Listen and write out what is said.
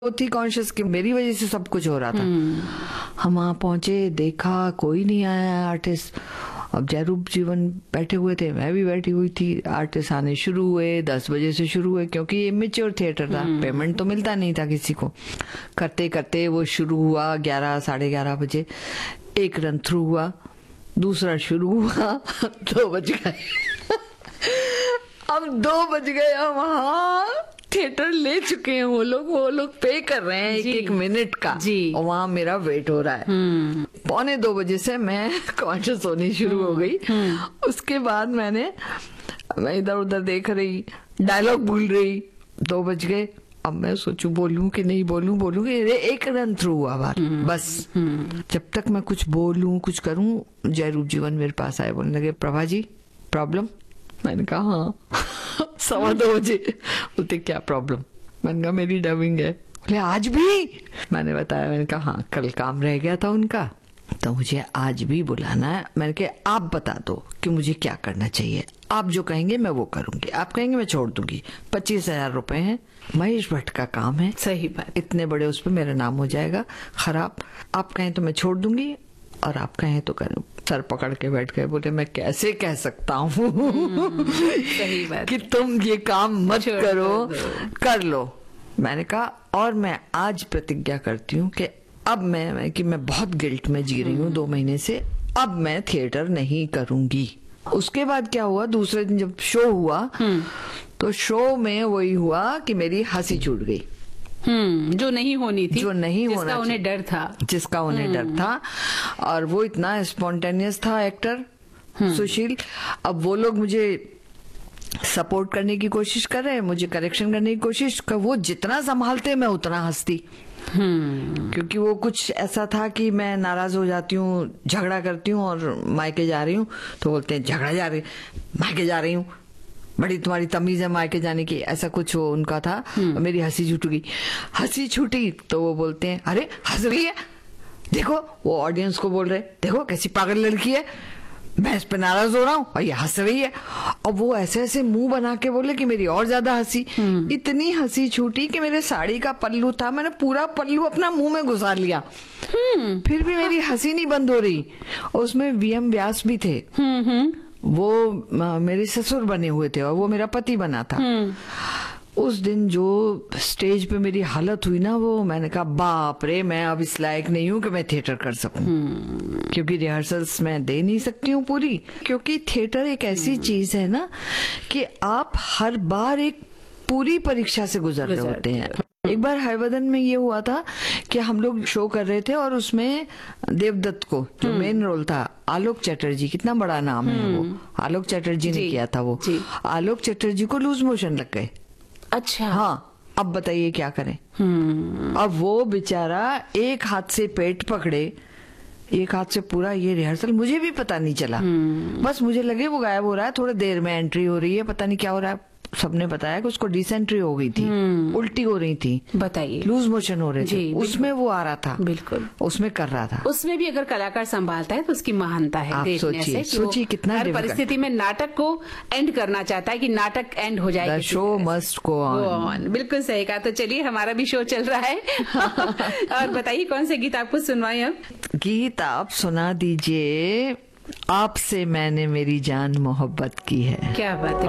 वो थी कॉन्शियस कि मेरी वजह से सब कुछ हो रहा था। हम वहां पहुंचे, देखा कोई नहीं आया आर्टिस्ट। अब जयरूप जीवन बैठे हुए थे, मैं भी बैठी हुई थी। आर्टिस्ट आने शुरू हुए, 10 बजे से शुरू हुए, क्योंकि ये मैच्योर थिएटर था, पेमेंट तो मिलता नहीं था किसी को। करते करते वो शुरू हुआ 11 साढ़े 11 बजे, एक रन थ्रू हुआ, दूसरा शुरू हुआ 2 बज गए। अब 2 बज गए, हम वहाँ थिएटर ले चुके हैं, वो लोग पे कर रहे हैं एक मिनट का जी। और वहाँ मेरा वेट हो रहा है। 1:45 बजे से मैं कॉन्शियस होनी शुरू हो गई। उसके बाद मैं इधर उधर देख रही, डायलॉग भूल रही। 2 बज गए। अब मैं सोचू बोलूं कि नहीं बोलूं कि एक रन थ्रू हुआ बात बस। जब तक मैं कुछ बोलूं कुछ करूं, जयरूप जीवन मेरे पास आए, बोलने लगे प्रभा जी प्रॉब्लम। मैंने कहा हाँ। 2:15 बजे। बोलते क्या प्रॉब्लम? मैंने कहा मेरी डबिंग है। बोले आज भी? मैंने बताया, मैंने कहा हाँ कल काम रह गया था उनका, तो मुझे आज भी बुलाना है। मैंने कहा आप बता दो कि मुझे क्या करना चाहिए, आप जो कहेंगे मैं वो करूंगी, आप कहेंगे मैं छोड़ दूंगी। 25,000 रुपए हैं, महेश भट्ट का काम है, सही बात, इतने बड़े उस पर मेरा नाम हो जाएगा खराब। आप कहें तो मैं छोड़ दूंगी और आप कहें तो करूं। सर पकड़ के बैठ गए, बोले मैं कैसे कह सकता हूँ सही बात कि तुम ये काम मत करो, कर लो। मैंने कहा और मैं आज प्रतिज्ञा करती हूँ कि अब मैं बहुत गिल्ट में जी रही हूँ 2 महीने से, अब मैं थिएटर नहीं करूंगी। उसके बाद क्या हुआ, दूसरे दिन जब शो हुआ तो शो में वही हुआ कि मेरी हंसी छूट गई, जो नहीं होनी थी, जो नहीं होना, जिसका उन्हें डर था, जिसका उन्हें डर था। और वो इतना स्पॉन्टेनियस था एक्टर सुशील। अब वो लोग मुझे सपोर्ट करने की कोशिश कर रहे हैं, मुझे करेक्शन करने की कोशिश कर, वो जितना संभालते मैं उतना हंसती। क्योंकि वो कुछ ऐसा था कि मैं नाराज हो जाती हूँ, झगड़ा करती हूँ और मायके जा रही हूँ तो बोलते हैं झगड़ा जा रही, मायके जा रही हूँ, बड़ी तुम्हारी तमीज है मायके जाने की, ऐसा कुछ वो उनका था। मेरी हंसी छूट गई, हंसी छूटी तो वो बोलते हैं अरे हंस रही है, देखो वो ऑडियंस को बोल रहे देखो कैसी पागल लड़की है, मैं इस पे नाराज हो रहा हूँ और ये हंस रही है। और वो ऐसे ऐसे मुंह बना के बोले कि मेरी और ज्यादा हंसी। इतनी हंसी छूटी कि मेरे साड़ी का पल्लू था, मैंने पूरा पल्लू अपना मुंह में घुसा लिया। फिर भी मेरी हंसी नहीं बंद हो रही। और उसमें वीएम व्यास भी थे, वो मेरे ससुर बने हुए थे और वो मेरा पति बना था। उस दिन जो स्टेज पे मेरी हालत हुई ना, वो मैंने कहा बाप रे, मैं अब इस लायक नहीं हूँ कि मैं थिएटर कर सकूं। क्योंकि रिहर्सल्स मैं दे नहीं सकती हूँ पूरी, क्योंकि थिएटर एक ऐसी चीज है ना कि आप हर बार एक पूरी परीक्षा से गुजर रहे होते हैं। एक बार हरिवदन में ये हुआ था कि हम लोग शो कर रहे थे और उसमें देवदत्त को जो मेन रोल था, आलोक चैटर्जी, कितना बड़ा नाम है वो, आलोक चैटर्जी ने किया था वो। आलोक चैटर्जी को लूज मोशन लग गए। अच्छा हाँ, अब बताइए क्या करें। अब वो बेचारा एक हाथ से पेट पकड़े, एक हाथ से पूरा ये रिहर्सल, मुझे भी पता नहीं चला। बस मुझे लगे वो गायब हो रहा है, थोड़ी देर में एंट्री हो रही है, पता नहीं क्या हो रहा है। सबने बताया कि उसको डिसेंट्री हो गई थी, उल्टी हो रही थी, बताइए लूज मोशन हो रहे थे, उसमें वो आ रहा था, बिल्कुल उसमें कर रहा था। उसमें भी अगर कलाकार संभालता है तो उसकी महानता है। आप सोचिए कितना हर परिस्थिति में नाटक को एंड करना चाहता है कि नाटक एंड हो जाए, शो मस्ट गो ऑन। बिल्कुल सही कहा। तो चलिए, हमारा भी शो चल रहा है और बताइए कौन से गीत आपको सुनवाएं? अब गीत आप सुना दीजिए, आपसे मैंने मेरी जान मोहब्बत की है। क्या बात है।